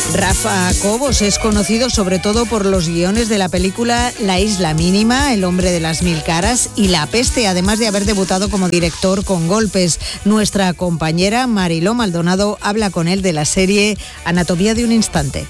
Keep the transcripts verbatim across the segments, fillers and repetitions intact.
Rafa Cobos es conocido sobre todo por los guiones de la película La Isla Mínima, El hombre de las mil caras y La peste, además de haber debutado como director con Golpes. Nuestra compañera Mariló Maldonado habla con él de la serie Anatomía de un instante.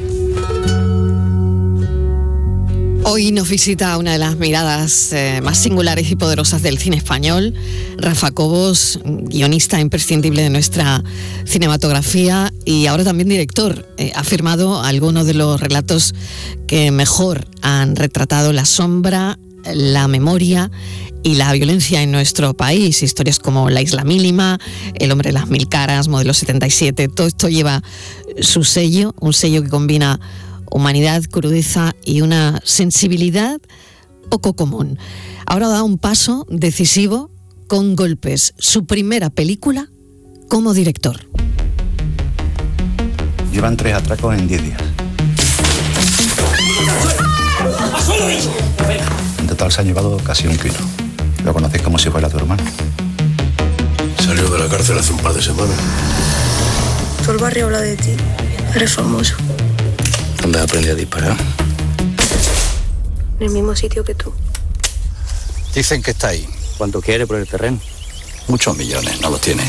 Hoy nos visita una de las miradas eh, más singulares y poderosas del cine español, Rafa Cobos, guionista imprescindible de nuestra cinematografía y ahora también director. Eh, ha firmado algunos de los relatos que mejor han retratado la sombra, la memoria y la violencia en nuestro país. Historias como La Isla Mínima, El hombre de las mil caras, Modelo setenta y siete. Todo esto lleva su sello, un sello que combina humanidad, crudeza y una sensibilidad poco común. Ahora da un paso decisivo con Golpes, su primera película como director. Llevan tres atracos en diez días. En total se han llevado casi un kilo. Lo conocéis como si fuera tu hermano. Salió de la cárcel hace un par de semanas. Todo el barrio habla de ti. Eres famoso. ¿Dónde aprendí a disparar? En el mismo sitio que tú. Dicen que está ahí. ¿Cuánto quiere por el terreno? Muchos millones, no los tiene.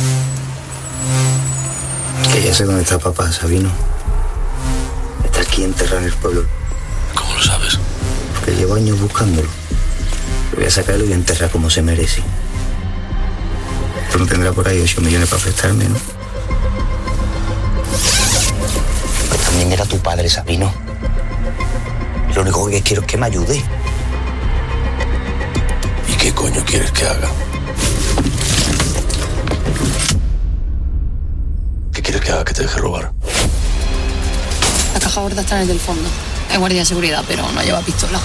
Que ya sé dónde está papá, Sabino. Está aquí enterrado en el pueblo. ¿Cómo lo sabes? Porque llevo años buscándolo. Lo voy a sacar y lo voy a enterrar como se merece. Tú no tendrás por ahí ocho millones para prestarme, ¿no? También era tu padre, Sabino. Lo único que quiero es que me ayude. ¿Y qué coño quieres que haga? ¿Qué quieres que haga? ¿Que te deje robar? La caja gorda está en el del fondo. Es guardia de seguridad, pero no lleva pistola.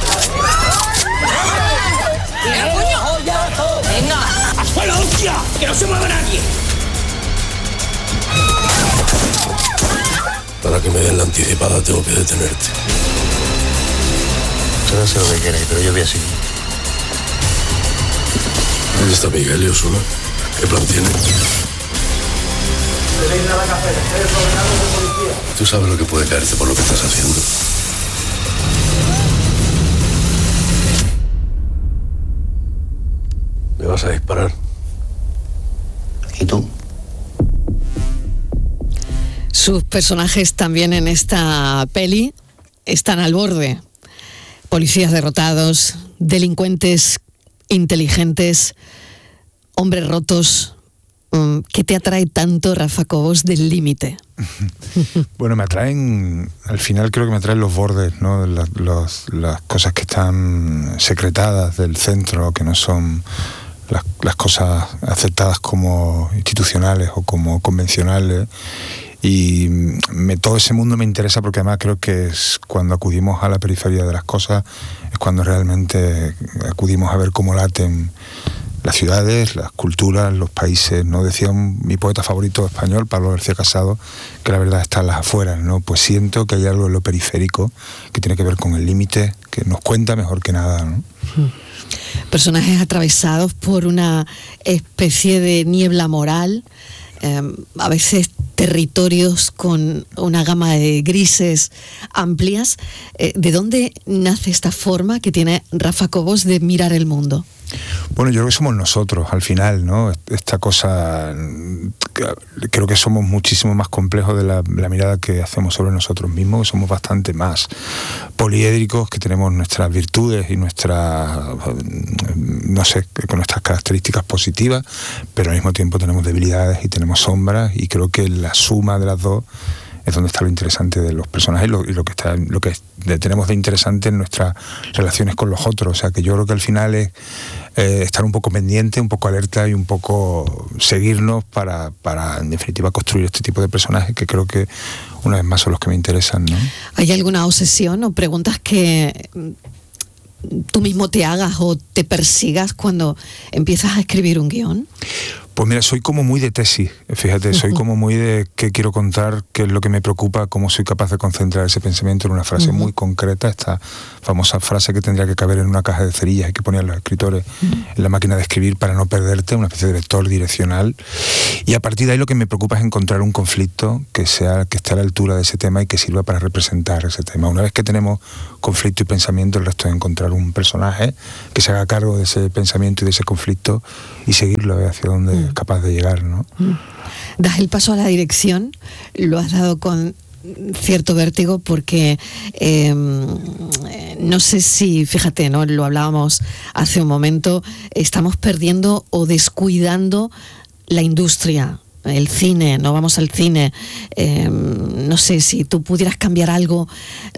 ¡Venga, coño! ¡Venga! ¡Al suelo, hostia! ¡Que no se mueva nadie! Para que me den la anticipada tengo que detenerte. Tú no sé lo que quieres, pero yo voy a seguir. ¿Dónde está Miguel y Osuna? ¿Qué plan tiene? Tú sabes lo que puede caerte por lo que estás haciendo. ¿Me vas a disparar? ¿Y tú? Sus personajes también en esta peli están al borde. Policías derrotados, delincuentes inteligentes, hombres rotos. ¿Qué te atrae tanto, Rafa Cobos, del límite? Bueno, me atraen, al final creo que me atraen los bordes, ¿no? Las, los, las cosas que están secretadas del centro, que no son las, las cosas aceptadas como institucionales o como convencionales. Y me, todo ese mundo me interesa porque además creo que es cuando acudimos a la periferia de las cosas, es cuando realmente acudimos a ver cómo laten las ciudades, las culturas, los países, ¿no? Decía un, mi poeta favorito español, Pablo García Casado, que la verdad está en las afueras, ¿no? Pues siento que hay algo en lo periférico que tiene que ver con el límite, que nos cuenta mejor que nada, ¿no? Personajes atravesados por una especie de niebla moral, eh, a veces territorios con una gama de grises amplias. Eh, ¿De dónde nace esta forma que tiene Rafa Cobos de mirar el mundo? Bueno, yo creo que somos nosotros, al final, ¿no? Esta cosa, creo que somos muchísimo más complejos de la, la mirada que hacemos sobre nosotros mismos, que somos bastante más poliédricos, que tenemos nuestras virtudes y nuestras, no sé, con nuestras características positivas, pero al mismo tiempo tenemos debilidades y tenemos sombras, y creo que la suma de las dos es donde está lo interesante de los personajes y lo, y lo que está, lo que tenemos de interesante en nuestras relaciones con los otros. O sea, que yo creo que al final es eh, estar un poco pendiente, un poco alerta y un poco seguirnos para, para, en definitiva, construir este tipo de personajes que creo que, una vez más, son los que me interesan, ¿no? ¿Hay alguna obsesión o preguntas que tú mismo te hagas o te persigas cuando empiezas a escribir un guión? Pues mira, soy como muy de tesis, fíjate, soy como muy de qué quiero contar, qué es lo que me preocupa, cómo soy capaz de concentrar ese pensamiento en una frase uh-huh. muy concreta, esta famosa frase que tendría que caber en una caja de cerillas y que ponían los escritores uh-huh. en la máquina de escribir para no perderte, una especie de vector direccional. Y a partir de ahí lo que me preocupa es encontrar un conflicto que sea, que esté a la altura de ese tema y que sirva para representar ese tema. Una vez que tenemos conflicto y pensamiento, el resto es encontrar un personaje que se haga cargo de ese pensamiento y de ese conflicto y seguirlo hacia donde uh-huh. es capaz de llegar, ¿no? Das el paso a la dirección, lo has dado con cierto vértigo porque eh, no sé si, fíjate, ¿no? Lo hablábamos hace un momento, estamos perdiendo o descuidando la industria, el cine, no vamos al cine. Eh, no sé si tú pudieras cambiar algo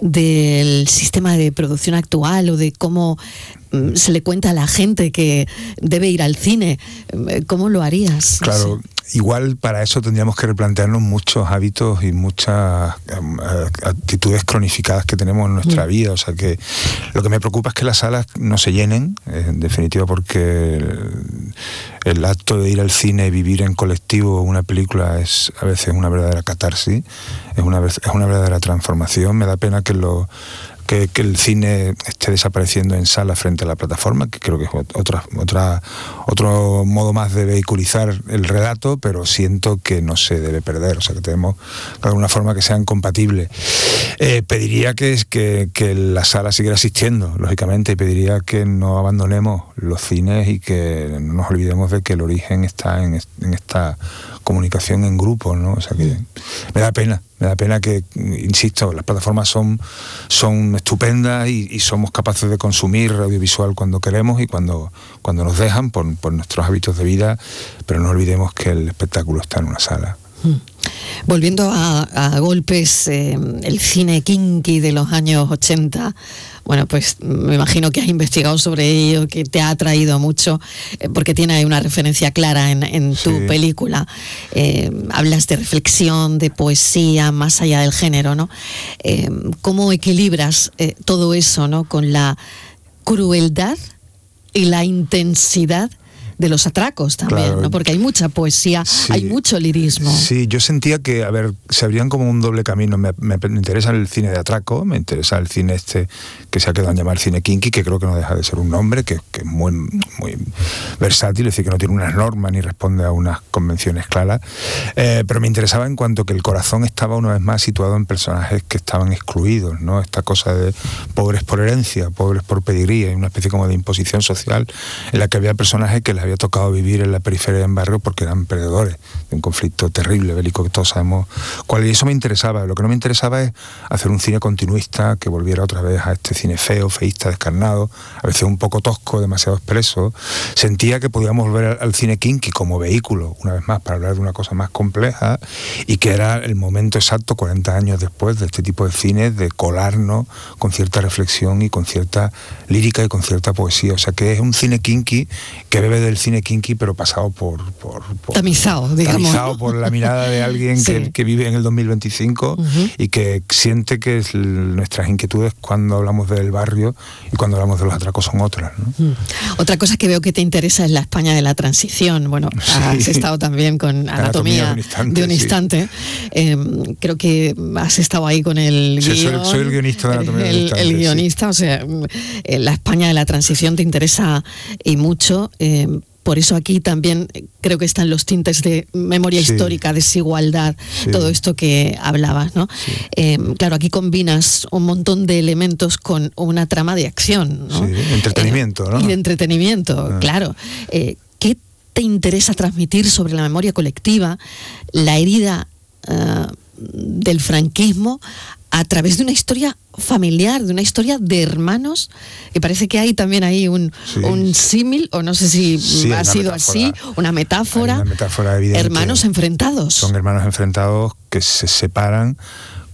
del sistema de producción actual o de cómo mm, se le cuenta a la gente que debe ir al cine. ¿Cómo lo harías? Claro. No sé. Igual para eso tendríamos que replantearnos muchos hábitos y muchas um, actitudes cronificadas que tenemos en nuestra mm. vida. O sea que lo que me preocupa es que las salas no se llenen, eh, en definitiva, porque el, el acto de ir al cine y vivir en colectivo una película es a veces una verdadera catarsis, es una, es una verdadera transformación. Me da pena que lo Que, que el cine esté desapareciendo en sala frente a la plataforma, que creo que es otra, otra, otro modo más de vehiculizar el relato, pero siento que no se debe perder, o sea que tenemos de alguna forma que sean compatibles. Eh, pediría que, que, que la sala siguiera existiendo, lógicamente, y pediría que no abandonemos los cines y que no nos olvidemos de que el origen está en, en esta comunicación en grupo, ¿no? O sea que me da pena. Me da pena que, insisto, las plataformas son, son estupendas y, y somos capaces de consumir audiovisual cuando queremos y cuando, cuando nos dejan por, por nuestros hábitos de vida, pero no olvidemos que el espectáculo está en una sala. Hmm. Volviendo a, a golpes, eh, el cine kinky de los años ochenta, bueno, pues me imagino que has investigado sobre ello, que te ha atraído mucho, eh, porque tiene ahí una referencia clara en, en tu sí. película. Eh, hablas de reflexión, de poesía, más allá del género, ¿no? Eh, ¿Cómo equilibras eh, todo eso, ¿no? Con la crueldad y la intensidad de los atracos también, claro, ¿no? Porque hay mucha poesía, sí, hay mucho lirismo. Sí, yo sentía que, a ver, se abrían como un doble camino. Me, me, me interesa el cine de atraco, me interesa el cine este que se ha quedado en llamar cine kinky, que creo que no deja de ser un nombre, que, que es muy, muy versátil, es decir, que no tiene unas normas ni responde a unas convenciones claras. Eh, pero me interesaba en cuanto que el corazón estaba una vez más situado en personajes que estaban excluidos, ¿no? Esta cosa de pobres por herencia, pobres por pedigrí, una especie como de imposición social en la que había personajes que les había tocado vivir en la periferia del barrio porque eran perdedores de un conflicto terrible, bélico, que todos sabemos cuál es. Y eso me interesaba. Lo que no me interesaba es hacer un cine continuista que volviera otra vez a este cine feo, feísta, descarnado, a veces un poco tosco, demasiado expreso. Sentía que podíamos volver al cine kinky como vehículo, una vez más, para hablar de una cosa más compleja, y que era el momento exacto, cuarenta años después, de este tipo de cine, de colarnos con cierta reflexión y con cierta lírica y con cierta poesía. O sea que es un cine kinky que bebe del cine kinky, pero pasado por... por, por tamizado, digamos. Tamizado por la mirada de alguien sí. que, que vive en el dos mil veinticinco uh-huh. y que siente que es el, nuestras inquietudes cuando hablamos del barrio y cuando hablamos de los atracos son otras, ¿no? Uh-huh. Otra cosa que veo que te interesa es la España de la transición. Bueno, sí. has estado también con Anatomía, Anatomía de un instante. De un instante. Sí. Eh, creo que has estado ahí con el sí, guion, soy, soy el guionista de Anatomía el, de un instante. El guionista, sí. O sea, la España de la transición te interesa y mucho. Eh, Por eso aquí también creo que están los tintes de memoria sí. histórica, desigualdad, sí. todo esto que hablabas, ¿no? Sí. Eh, claro, aquí combinas un montón de elementos con una trama de acción, ¿no? Sí, entretenimiento, eh, ¿no? Y de entretenimiento, ah. claro. Eh, ¿Qué te interesa transmitir sobre la memoria colectiva, la herida uh, del franquismo, a través de una historia familiar, de una historia de hermanos, que parece que hay también ahí un, sí. un símil, o no sé si sí, ha sido metáfora, así, una metáfora, una metáfora evidente. Hermanos enfrentados. Son hermanos enfrentados que se separan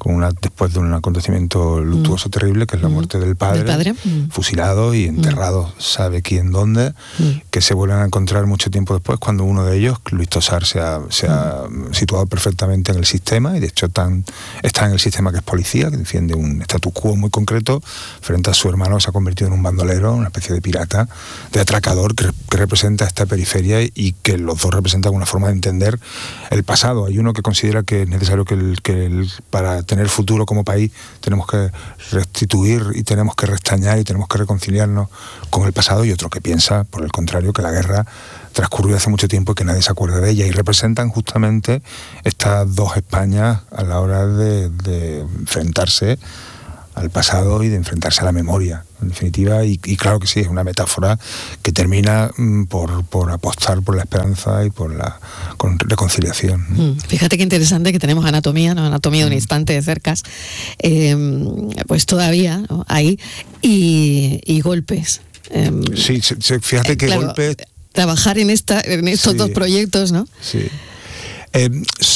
con una, después de un acontecimiento luctuoso mm. terrible, que es la muerte del padre, ¿Del padre? Mm. fusilado y enterrado, mm. sabe quién dónde, mm. que se vuelven a encontrar mucho tiempo después, cuando uno de ellos, Luis Tosar, se ha, se ha mm. situado perfectamente en el sistema, y de hecho tan, está en el sistema que es policía, que defiende un status quo muy concreto, frente a su hermano, se ha convertido en un bandolero, una especie de pirata, de atracador, que, que representa esta periferia, y que los dos representan una forma de entender el pasado. Hay uno que considera que es necesario que, el, que el, para tener futuro como país tenemos que restituir y tenemos que restañar y tenemos que reconciliarnos con el pasado, y otro que piensa, por el contrario, que la guerra transcurrió hace mucho tiempo y que nadie se acuerda de ella, y representan justamente estas dos Españas a la hora de, de enfrentarse al pasado y de enfrentarse a la memoria, en definitiva, y, y claro que sí, es una metáfora que termina mm, por, por apostar por la esperanza y por la con reconciliación. Mm, fíjate qué interesante que tenemos anatomía, ¿no? Anatomía de un instante de cercas, eh, pues todavía, ¿no? Ahí, y, y golpes. Eh, sí, fíjate que claro, golpes... Trabajar en, esta, en estos sí, dos proyectos, ¿no? Sí. Eh,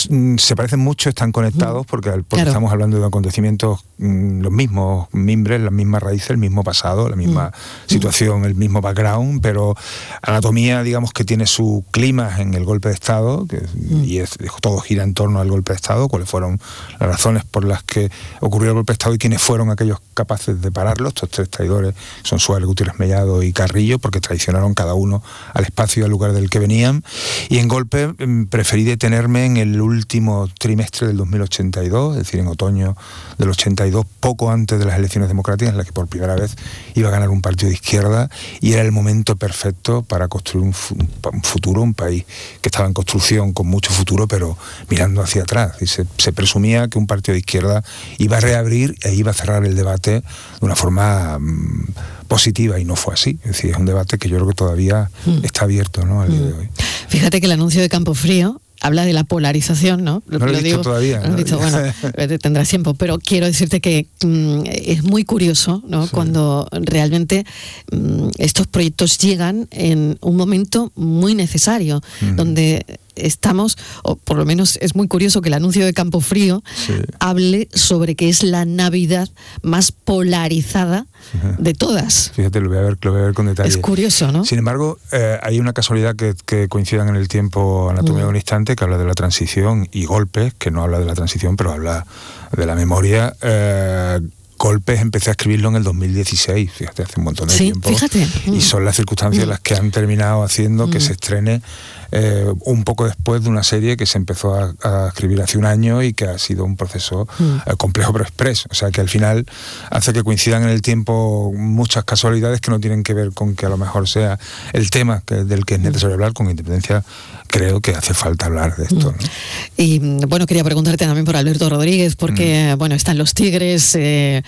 se parecen mucho, están conectados, porque, porque claro. estamos hablando de acontecimientos mmm, los mismos mimbres, las mismas raíces, el mismo pasado, la misma mm. situación, el mismo background, pero anatomía, digamos, que tiene su clima en el golpe de Estado, que, mm. y es, todo gira en torno al golpe de Estado, cuáles fueron las razones por las que ocurrió el golpe de Estado y quiénes fueron aquellos capaces de pararlo. Estos tres traidores son Suárez, Gutiérrez Mellado y Carrillo, porque traicionaron cada uno al espacio y al lugar del que venían. Y en golpe mmm, preferí detener en el último trimestre del dos mil ochenta y dos, es decir, en otoño del ochenta y dos, poco antes de las elecciones democráticas, en las que por primera vez iba a ganar un partido de izquierda, y era el momento perfecto para construir un, un futuro, un país que estaba en construcción con mucho futuro, pero mirando hacia atrás. Y se, se presumía que un partido de izquierda iba a reabrir e iba a cerrar el debate de una forma mmm, positiva, y no fue así. Es decir, es un debate que yo creo que todavía mm. está abierto, ¿no?, al mm. día de hoy. Fíjate que el anuncio de Campofrío habla de la polarización, ¿no? No lo, lo he dicho todavía. No, ¿no? Dicho, bueno, tendrás tiempo, pero quiero decirte que mm, es muy curioso, ¿no? Sí. Cuando realmente mm, estos proyectos llegan en un momento muy necesario, mm. donde estamos, o por lo menos es muy curioso que el anuncio de Campofrío sí. hable sobre que es la Navidad más polarizada de todas. Fíjate, lo voy a ver, lo voy a ver con detalle. Es curioso, ¿no? Sin embargo, eh, hay una casualidad que, que coincidan en el tiempo, Anatomía de un instante, que habla de la transición, y Golpes, que no habla de la transición, pero habla de la memoria. Eh, Golpes empecé a escribirlo en el dos mil dieciséis, fíjate, hace un montón de sí, tiempo. Fíjate. Y son las circunstancias mm. las que han terminado haciendo que mm. se estrene eh, un poco después de una serie que se empezó a, a escribir hace un año y que ha sido un proceso mm. eh, complejo pero expreso. O sea, que al final hace que coincidan en el tiempo muchas casualidades que no tienen que ver con que a lo mejor sea el tema que, del que es necesario hablar. Con independencia, creo que hace falta hablar de esto, ¿no? Y bueno, quería preguntarte también por Alberto Rodríguez, porque mm. bueno, están los Tigres eh,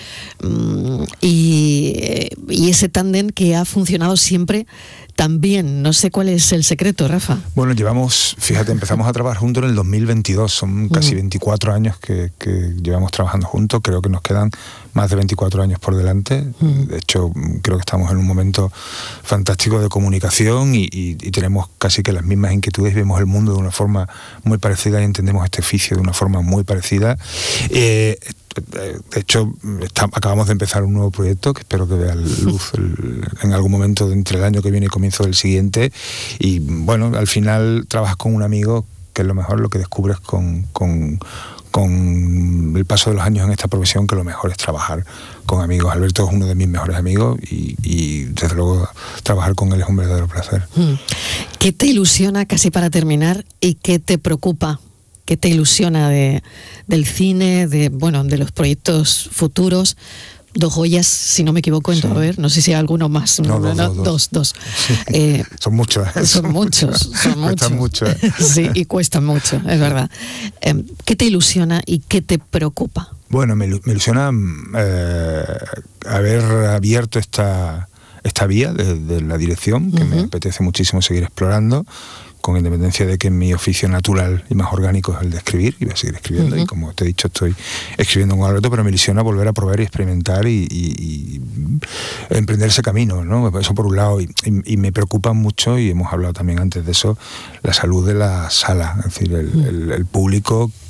y, y ese tándem que ha funcionado siempre también. No sé cuál es el secreto, Rafa. Bueno, llevamos, fíjate, empezamos a trabajar juntos en el dos mil veintidós, son casi veinticuatro años que, que llevamos trabajando juntos. Creo que nos quedan más de veinticuatro años por delante. Mm. De hecho, creo que estamos en un momento fantástico de comunicación y, y, y tenemos casi que las mismas inquietudes, vemos el mundo de una forma muy parecida y entendemos este oficio de una forma muy parecida. Eh, de hecho, está, acabamos de empezar un nuevo proyecto que espero que vea luz el, en algún momento de entre el año que viene y comienzo del siguiente. Y bueno, al final trabajas con un amigo, que es lo mejor, lo que descubres con, con, con el paso de los años en esta profesión, que lo mejor es trabajar con amigos. Alberto es uno de mis mejores amigos y, y desde luego trabajar con él es un verdadero placer. ¿Qué te ilusiona, casi para terminar, y qué te preocupa? ¿Qué te ilusiona de, del cine, de bueno, de los proyectos futuros? Dos joyas, si no me equivoco, en sí. todo ver. No sé si hay alguno más. No, no, no, dos. dos, dos. Sí. Eh, son muchos. ¿eh? Son muchos. Son cuestan muchos. mucho. ¿eh? Sí, y cuestan mucho, es verdad. Eh, ¿Qué te ilusiona y qué te preocupa? Bueno, me, me ilusiona eh, haber abierto esta, esta vía de, de la dirección, que uh-huh. me apetece muchísimo seguir explorando, con independencia de que mi oficio natural y más orgánico es el de escribir, y voy a seguir escribiendo, uh-huh. y como te he dicho, estoy escribiendo con Alberto, pero me ilusiona volver a probar y experimentar y, y, y emprender ese camino, ¿no? Eso por un lado, y, y, y me preocupa mucho, y hemos hablado también antes de eso, la salud de la sala, es decir, el, uh-huh. el, el público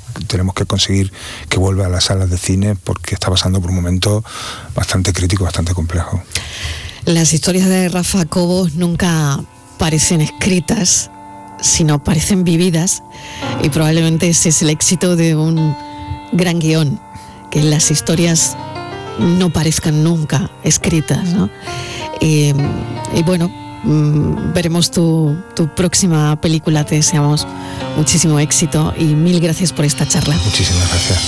tenemos que conseguir que vuelva a las salas de cine porque está pasando por un momento bastante crítico, bastante complejo. Las historias de Rafa Cobos nunca parecen escritas, sino parecen vividas, y probablemente ese es el éxito de un gran guión, que las historias no parezcan nunca escritas, ¿no? Y, y bueno, mmm, veremos tu, tu próxima película, te deseamos muchísimo éxito y mil gracias por esta charla. Muchísimas gracias.